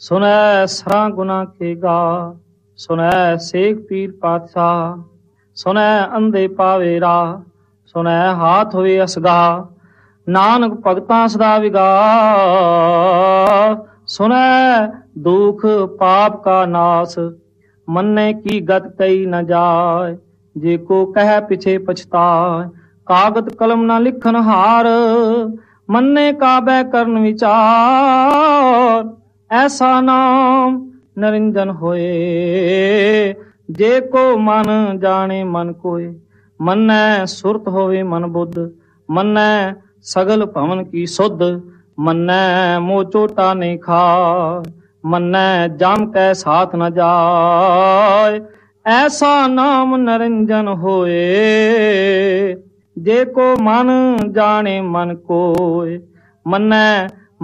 सुनै सरा गुना खेगा, सुनै शेख पीर पातशाह, सुनै अंधे पावे राह, सुनै हाथ होवे असगा, नानक भगतां सदा विगा, सुनै दुख पाप का नाश, मन्ने की गत कही न जाय, जे को कह पिछे पछताय, कागत कलम न लिखन हार, मन्ने काबे करन विचार, ऐसा नाम निरंजन होए, जे को मन जाने मन कोय, मन्नै सुरत होवे मन बुद्ध, मन्नै सगल भवन की सुध, मन्नै मोह चोटा नहीं खाय, मन्नै जम कै साथ न जाय, ऐसा नाम निरंजन होए, जे को मन जाने मन कोय, मन्नै